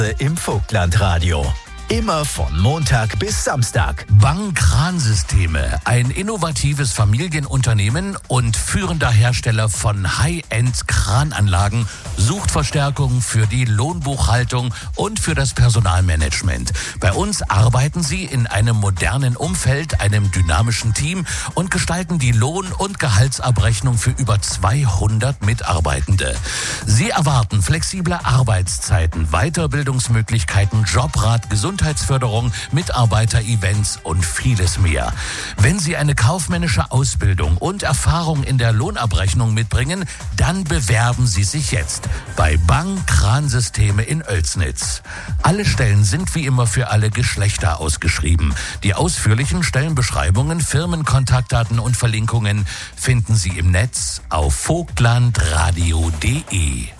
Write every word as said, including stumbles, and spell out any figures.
im Vogtlandradio. Immer von Montag bis Samstag. Bang-Kransysteme, ein innovatives Familienunternehmen und führender Hersteller von High-End-Krananlagen, sucht Verstärkung für die Lohnbuchhaltung und für das Personalmanagement. Bei uns arbeiten Sie in einem modernen Umfeld, einem dynamischen Team und gestalten die Lohn- und Gehaltsabrechnung für über zweihundert Mitarbeitende. Sie erwarten flexible Arbeitszeiten, Weiterbildungsmöglichkeiten, Jobrat, Gesundheit, Gesundheitsförderung, Mitarbeiter-Events und vieles mehr. Wenn Sie eine kaufmännische Ausbildung und Erfahrung in der Lohnabrechnung mitbringen, dann bewerben Sie sich jetzt bei Bang-Kransysteme in Oelsnitz. Alle Stellen sind wie immer für alle Geschlechter ausgeschrieben. Die ausführlichen Stellenbeschreibungen, Firmenkontaktdaten und Verlinkungen finden Sie im Netz auf vogtlandradio punkt de.